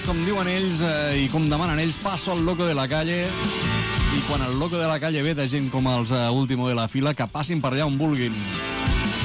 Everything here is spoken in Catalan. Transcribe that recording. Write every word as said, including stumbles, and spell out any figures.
com diuen ells eh, i com demanen ells, passo al loco de la calle. I quan el loco de la calle ve de gent com els uh, último de la fila, que passin per allà on vulguin.